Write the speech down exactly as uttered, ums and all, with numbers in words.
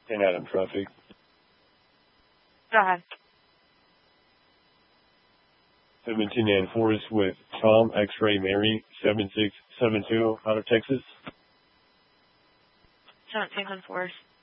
And Adam traffic. Go ahead. seventeen and Forest with Tom X-Ray Mary seven six seven two out of Texas. seventeen and Forest.